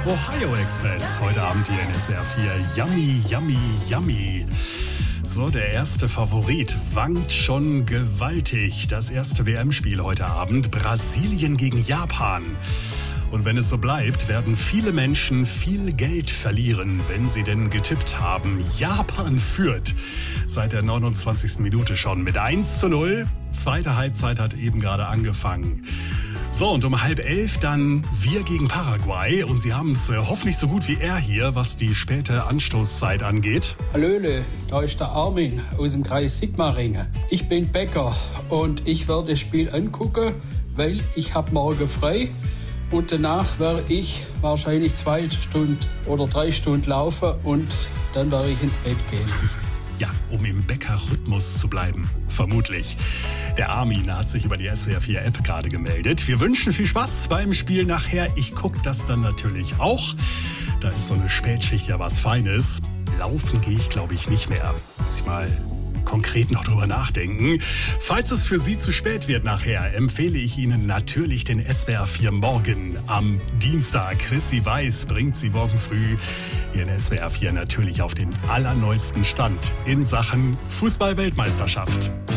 Ohio Express, heute Abend hier in SWR 4. Yummy, yummy, yummy. So, der erste Favorit wankt schon gewaltig. Das erste WM-Spiel heute Abend, Brasilien gegen Japan. Und wenn es so bleibt, werden viele Menschen viel Geld verlieren, wenn sie denn getippt haben. Japan führt seit der 29. Minute schon mit 1:0. Zweite Halbzeit hat eben gerade angefangen. So, und um 10:30 dann wir gegen Paraguay. Und Sie haben es hoffentlich so gut wie er hier, was die späte Anstoßzeit angeht. Hallöle, da ist der Armin aus dem Kreis Sigmaringen. Ich bin Bäcker und ich werde das Spiel angucken, weil ich habe morgen frei. Und danach werde ich wahrscheinlich 2 Stunden oder 3 Stunden laufen und dann werde ich ins Bett gehen. Ja, um im Bäcker-Rhythmus zu bleiben. Vermutlich. Der Armin hat sich über die SWR 4 App gerade gemeldet. Wir wünschen viel Spaß beim Spiel nachher. Ich gucke das dann natürlich auch. Da ist so eine Spätschicht ja was Feines. Laufen gehe ich, glaube ich, nicht mehr. Muss ich mal konkret noch drüber nachdenken. Falls es für Sie zu spät wird nachher, empfehle ich Ihnen natürlich den SWR 4 Morgen am Dienstag. Chrissy Weiß bringt Sie morgen früh hier in SWR 4 natürlich auf den allerneuesten Stand in Sachen Fußball-Weltmeisterschaft.